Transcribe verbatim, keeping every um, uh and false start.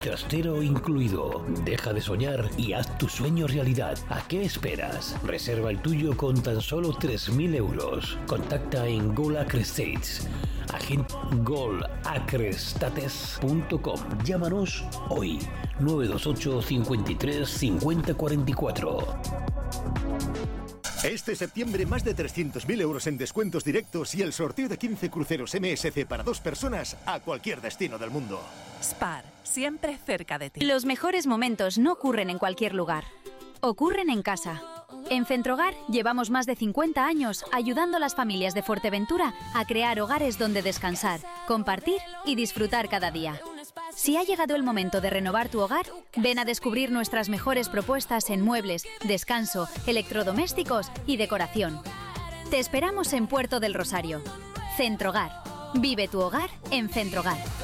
Trastero incluido. Deja de soñar y haz tu sueño realidad. ¿A qué esperas? Reserva el tuyo con tan solo tres mil euros. Contacta en Golacrestates. Agente golacrestates punto com. Llámanos hoy. nueve dos ocho, cinco tres, cinco cero cuatro cuatro. Este septiembre más de trescientos mil euros en descuentos directos y el sorteo de quince cruceros M S C para dos personas a cualquier destino del mundo. Spar, siempre cerca de ti. Los mejores momentos no ocurren en cualquier lugar. Ocurren en casa. En Centrogar llevamos más de cincuenta años ayudando a las familias de Fuerteventura a crear hogares donde descansar, compartir y disfrutar cada día. Si ha llegado el momento de renovar tu hogar, ven a descubrir nuestras mejores propuestas en muebles, descanso, electrodomésticos y decoración. Te esperamos en Puerto del Rosario. Centrogar. Vive tu hogar en Centrogar.